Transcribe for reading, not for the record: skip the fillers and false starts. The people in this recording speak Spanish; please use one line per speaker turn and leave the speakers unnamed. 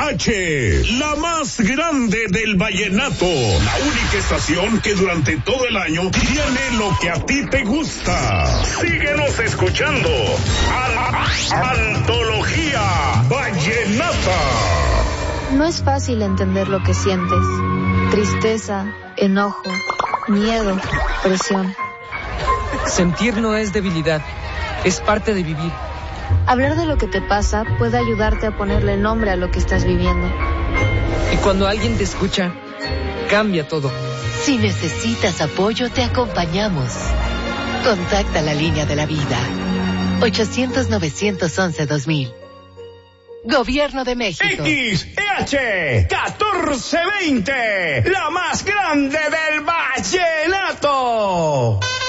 la más grande del vallenato, la única estación que durante todo el año tiene lo que a ti te gusta. Síguenos escuchando. Antología Vallenata.
No es fácil entender lo que sientes. Tristeza, enojo, miedo, presión.
Sentir no es debilidad, es parte de vivir.
Hablar de lo que te pasa puede ayudarte a ponerle nombre a lo que estás viviendo.
Y cuando alguien te escucha, cambia todo.
Si necesitas apoyo, te acompañamos. Contacta la línea de la vida. 800-911-2000. Gobierno de México.
XEH 1420, la más grande del vallenato.